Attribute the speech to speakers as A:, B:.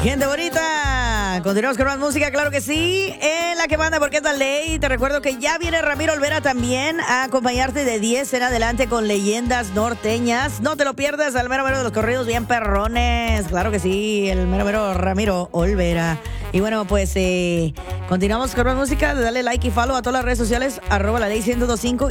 A: Gente bonita, continuamos con más música, claro que sí, en la que manda porque es la ley. Te recuerdo que ya viene Ramiro Olvera también a acompañarte de 10 en adelante con leyendas norteñas. No te lo pierdas, al mero mero de los corridos bien perrones, claro que sí, el mero mero Ramiro Olvera. Y bueno, pues continuamos con más música, dale like y follow a todas las redes sociales, @la ley 1025